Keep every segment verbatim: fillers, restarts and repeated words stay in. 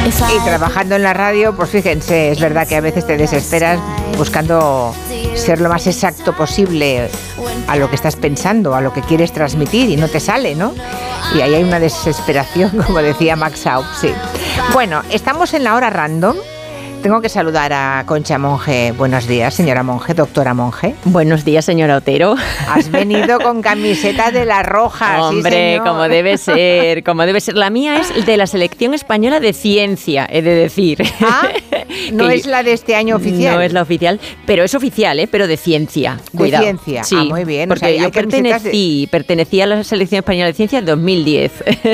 Y trabajando en la radio, pues fíjense, es verdad que a veces te desesperas buscando ser lo más exacto posible a lo que estás pensando, a lo que quieres transmitir y no te sale, ¿no? Y ahí hay una desesperación, como decía Max Aub, sí. Bueno, estamos en la hora random. Tengo que saludar a Concha Monge. Buenos días, señora Monge, doctora Monge. Buenos días, señora Otero. Has venido con camiseta de la Roja. Hombre, sí, como debe ser, como debe ser. La mía es de la Selección Española de Ciencia, he de decir. Ah, no es la de este año oficial. No es la oficial, pero es oficial, ¿eh? Pero de ciencia. De Cuidado. ciencia, sí, ah, muy bien. Porque o sea, yo pertenecí, de... pertenecí a la Selección Española de Ciencia en dos mil diez.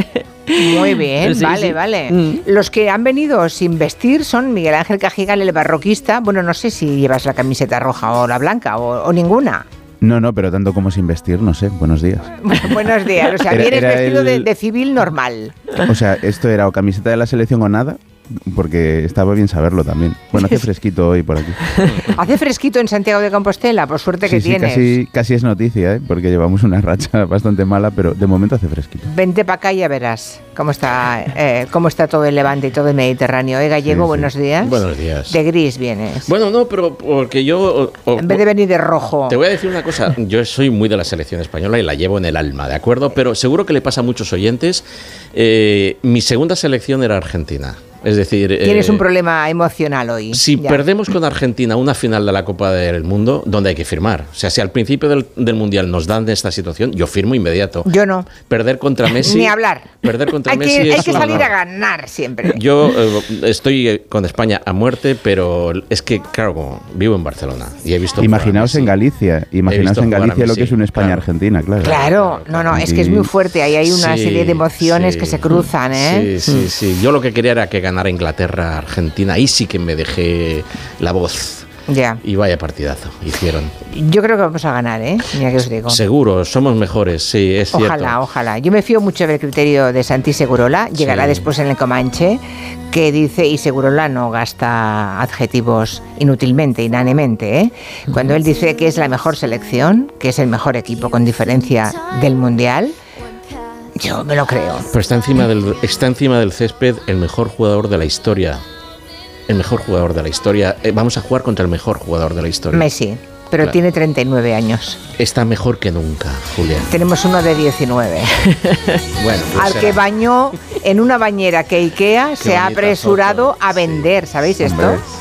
Muy bien, sí, vale, sí. vale. Mm. Los que han venido sin vestir son Miguel Ángel Cajigal, el barroquista. Bueno, no sé si llevas la camiseta roja o la blanca o, o ninguna. No, no, pero tanto como sin vestir, no sé. Buenos días. Bueno, buenos días. O sea, era, vienes vestido el... de, de civil normal. O sea, esto era o camiseta de la selección o nada. Porque estaba bien saberlo también. Bueno, hace fresquito hoy por aquí. Hace fresquito en Santiago de Compostela, por suerte que sí, sí, tienes. Casi, casi es noticia, ¿eh? Porque llevamos una racha bastante mala, pero de momento hace fresquito. Vente para acá y ya verás cómo está, eh, cómo está todo el Levante y todo el Mediterráneo. ¿Eh, Gallego? Sí, sí. Buenos días. Buenos días. De gris vienes. Bueno, no, pero porque yo... O, o, en vez de venir de rojo. Te voy a decir una cosa. Yo soy muy de la selección española y la llevo en el alma, ¿de acuerdo? Pero seguro que le pasa a muchos oyentes. Eh, mi segunda selección era Argentina. Es decir... Tienes eh, un problema emocional hoy. Si ya. perdemos con Argentina una final de la Copa del Mundo, ¿dónde hay que firmar? O sea, si al principio del, del Mundial nos dan esta situación, yo firmo inmediato. Yo no. Perder contra Messi... Ni hablar. Perder contra hay Messi que, es Hay que una... salir a ganar siempre. Yo eh, estoy con España a muerte, pero es que, claro, vivo en Barcelona y he visto... Imaginaos en Galicia. Imaginaos en Galicia lo que es una España-Argentina, claro. Claro, no, no, es que es muy fuerte. Ahí hay una sí, serie de emociones sí, que se cruzan, ¿eh? Sí, sí, sí. Yo lo que quería era que ganara Inglaterra Argentina, ahí sí que me dejé la voz. Ya. Y vaya partidazo hicieron. Yo creo que vamos a ganar, ¿eh? Mira que os digo. Seguro, somos mejores, sí, es ojalá, cierto. Ojalá, ojalá. Yo me fío mucho del criterio de Santi Segurola. Llegará sí. después en el Comanche, que dice, y Segurola no gasta adjetivos inútilmente, inanemente, ¿eh? Cuando él dice que es la mejor selección, que es el mejor equipo con diferencia del Mundial, yo me lo creo. Pero está encima del, está encima del césped el mejor jugador de la historia. El mejor jugador de la historia. Eh, vamos a jugar contra el mejor jugador de la historia. Messi, pero claro. Tiene treinta y nueve años. Está mejor que nunca, Julián. Tenemos uno de diecinueve. Bueno, pues al será. Que bañó en una bañera que IKEA Qué se ha apresurado foto. A vender, ¿sabéis esto? Hombre.